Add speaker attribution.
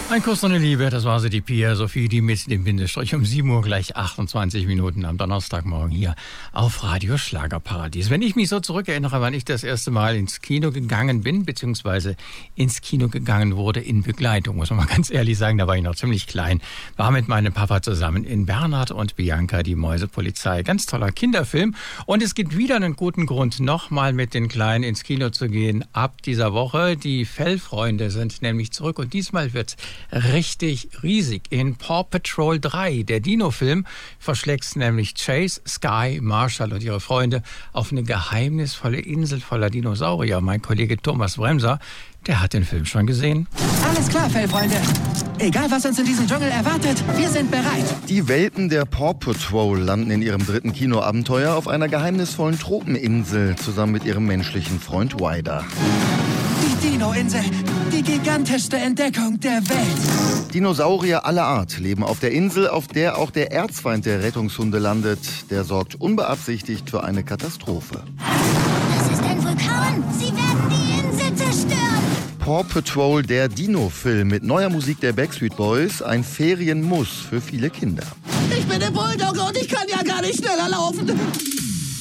Speaker 1: Ein Kuss und eine Liebe, das war sie, die Pia Sophie, die mit dem Bindestrich um 7 Uhr gleich 28 Minuten am Donnerstagmorgen hier auf Radio Schlagerparadies. Wenn ich mich so zurückerinnere, wann ich das erste Mal ins Kino gegangen bin, beziehungsweise ins Kino gegangen wurde in Begleitung, muss man mal ganz ehrlich sagen, da war ich noch ziemlich klein, war mit meinem Papa zusammen in Bernhard und Bianca, die Mäusepolizei. Ganz toller Kinderfilm und es gibt wieder einen guten Grund, nochmal mit den Kleinen ins Kino zu gehen ab dieser Woche. Die Fellfreunde sind nämlich zurück und diesmal wird richtig riesig. In Paw Patrol 3, der Dino-Film, verschlägt nämlich Chase, Sky, Marshall und ihre Freunde auf eine geheimnisvolle Insel voller Dinosaurier. Mein Kollege Thomas Bremser, der hat den Film schon gesehen.
Speaker 2: Alles klar, Fellfreunde. Egal, was uns in diesem Dschungel erwartet, wir sind bereit.
Speaker 3: Die Welpen der Paw Patrol landen in ihrem dritten Kinoabenteuer auf einer geheimnisvollen Tropeninsel zusammen mit ihrem menschlichen Freund Ryder.
Speaker 2: Die Dino-Insel, die gigantischste Entdeckung der Welt.
Speaker 3: Dinosaurier aller Art leben auf der Insel, auf der auch der Erzfeind der Rettungshunde landet. Der sorgt unbeabsichtigt für eine Katastrophe.
Speaker 4: Das ist ein Vulkan. Sie werden die Insel zerstören.
Speaker 3: Paw Patrol, der Dino-Film mit neuer Musik der Backstreet Boys, ein Ferienmuss für viele Kinder.
Speaker 2: Ich bin der Bulldogge und ich kann ja gar nicht schneller laufen.